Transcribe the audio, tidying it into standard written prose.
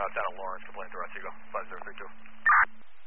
south down at Lawrence, complaint to Otsego, 5032.